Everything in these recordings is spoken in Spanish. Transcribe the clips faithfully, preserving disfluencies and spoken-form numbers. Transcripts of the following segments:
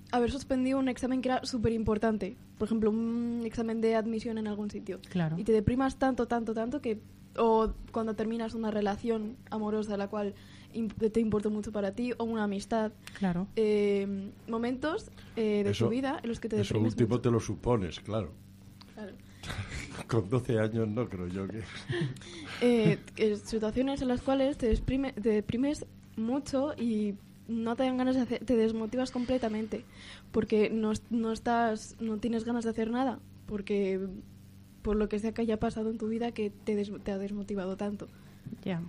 haber suspendido un examen que era súper importante. Por ejemplo, un examen de admisión en algún sitio. Claro. Y te deprimas tanto, tanto, tanto que... O cuando terminas una relación amorosa la cual imp- te importa mucho para ti, o una amistad. Claro. Eh, momentos eh, de Eso- tu vida en los que te Eso deprimes último mucho. te lo supones, claro. Claro. Con doce años no creo yo que... Eh, que situaciones en las cuales te, desprime- te deprimes mucho y no te dan ganas de hacer, te desmotivas completamente porque no, es- no estás, no tienes ganas de hacer nada porque por lo que sea que haya pasado en tu vida que te, des- te ha desmotivado tanto. Ya.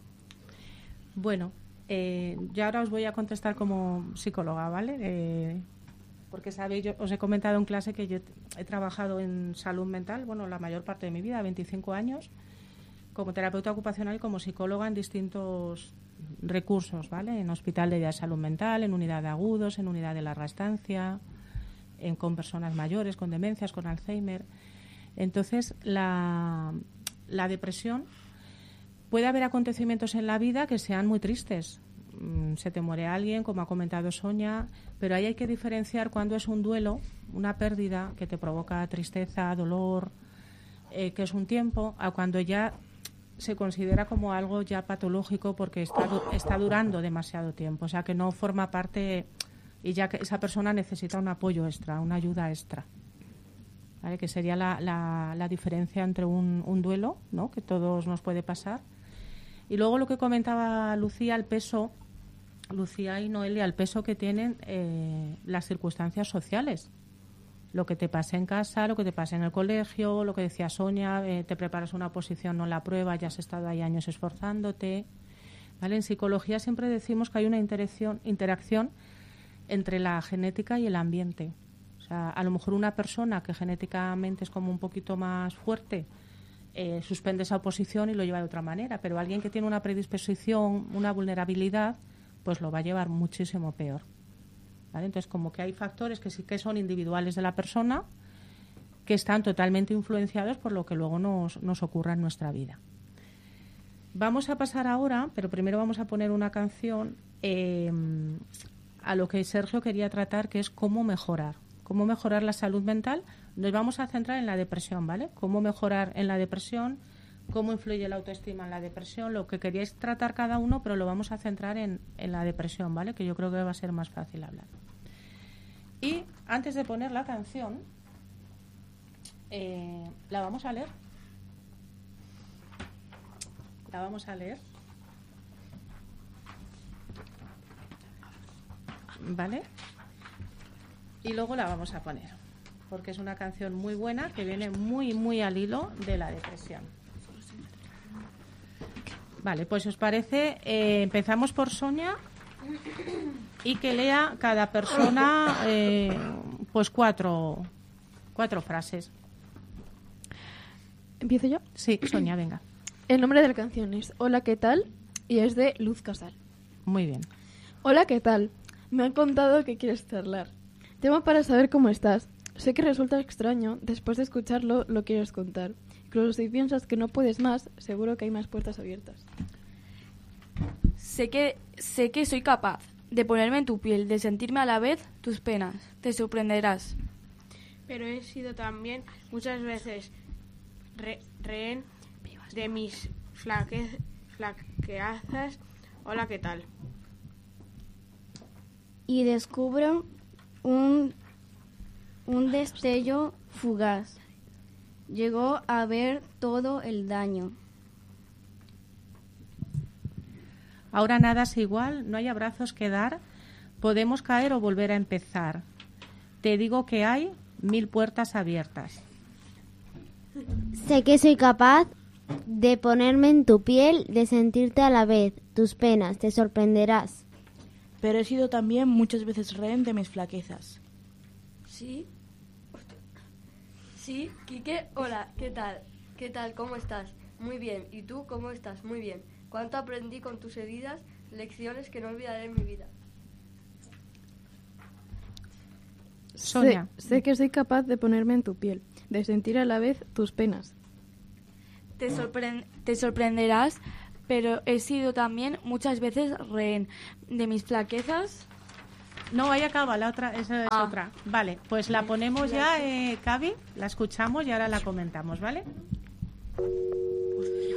Bueno, eh, yo ahora os voy a contestar como psicóloga, ¿vale? Eh, porque sabéis, yo os he comentado en clase que yo he trabajado en salud mental, bueno, la mayor parte de mi vida, veinticinco años, como terapeuta ocupacional y como psicóloga en distintos recursos, ¿vale? En hospital de día de salud mental, en unidad de agudos, en unidad de larga estancia, en, con personas mayores, con demencias, con Alzheimer. Entonces, la, la depresión, puede haber acontecimientos en la vida que sean muy tristes. Mm, Se te muere alguien, como ha comentado Sonia, pero ahí hay que diferenciar cuando es un duelo, una pérdida que te provoca tristeza, dolor, eh, que es un tiempo, a cuando ya se considera como algo ya patológico porque está, du- está durando demasiado tiempo, o sea que no forma parte y ya que esa persona necesita un apoyo extra, una ayuda extra, ¿vale? Que sería la, la, la diferencia entre un, un duelo, ¿no? Que todos nos puede pasar, y luego lo que comentaba Lucía, el peso, Lucía y Noelia, el peso que tienen eh, las circunstancias sociales. Lo que te pasa en casa, lo que te pasa en el colegio, lo que decía Sonia, eh, te preparas una oposición, no la pruebas, ya has estado ahí años esforzándote, ¿vale? En psicología siempre decimos que hay una interacción, interacción entre la genética y el ambiente. O sea, a lo mejor una persona que genéticamente es como un poquito más fuerte eh, suspende esa oposición y lo lleva de otra manera, pero alguien que tiene una predisposición, una vulnerabilidad, pues lo va a llevar muchísimo peor. ¿Vale? Entonces, como que hay factores que sí que son individuales de la persona que están totalmente influenciados por lo que luego nos, nos ocurra en nuestra vida. Vamos a pasar ahora, pero primero vamos a poner una canción eh, a lo que Sergio quería tratar, que es cómo mejorar. Cómo mejorar la salud mental. Nos vamos a centrar en la depresión, ¿vale? Cómo mejorar en la depresión, cómo influye la autoestima en la depresión, lo que queríais tratar cada uno, pero lo vamos a centrar en, en la depresión, ¿vale? Que yo creo que va a ser más fácil hablar. Y antes de poner la canción, eh, la vamos a leer. La vamos a leer. ¿Vale? Y luego la vamos a poner, porque es una canción muy buena que viene muy, muy al hilo de la depresión. Vale, pues os parece, eh, empezamos por Sonia y que lea cada persona eh, pues cuatro, cuatro frases. ¿Empiezo yo? Sí, Sonia, venga. El nombre de la canción es Hola, ¿qué tal? Y es de Luz Casal. Muy bien. Hola, ¿qué tal? Me han contado que quieres charlar. Llamo para saber cómo estás. Sé que resulta extraño, después de escucharlo lo quieres contar. Incluso si piensas que no puedes más, seguro que hay más puertas abiertas. Sé que, sé que soy capaz de ponerme en tu piel, de sentirme a la vez tus penas. Te sorprenderás. Pero he sido también muchas veces re- rehén de mis flaque- flaqueazas. Hola, ¿qué tal? Y descubro un, un destello fugaz. Llegó a ver todo el daño. Ahora nada es igual, no hay abrazos que dar, podemos caer o volver a empezar. Te digo que hay mil puertas abiertas. Sé que soy capaz de ponerme en tu piel, de sentirte a la vez tus penas, te sorprenderás. Pero he sido también muchas veces rehén de mis flaquezas. Sí. Sí, Quique, hola, ¿qué tal? ¿Qué tal? ¿Cómo estás? Muy bien. ¿Y tú cómo estás? Muy bien. ¿Cuánto aprendí con tus heridas? Lecciones que no olvidaré en mi vida. Sonia. Sé, sé que soy capaz de ponerme en tu piel, de sentir a la vez tus penas. Te, sorpre- te sorprenderás, pero he sido también muchas veces rehén de mis flaquezas. No, ahí acaba, la otra, esa es Ah. otra. Vale, pues la ponemos ya, eh, Cavi, la escuchamos y ahora la comentamos, ¿vale?